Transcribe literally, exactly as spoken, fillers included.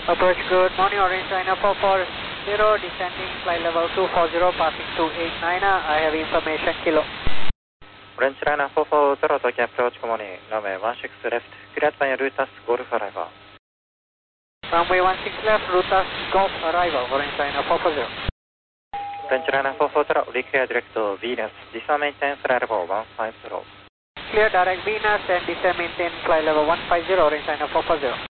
Approach good morning, Orange China four four zero, descending flight level two four zero, passing two eight nine, I have information, kilo. Orange China four four zero, Tokyo approach, good morning, runway one six left, cleared by Rutas, Golf arrival. Runway one six left, Rutas, Golf arrival, Orange China four four zero. Orange China four four zero, reclear direct to Venus, descend maintain flight level one five zero. Clear direct Venus and descend maintain flight level one five zero, Orange China four four zero.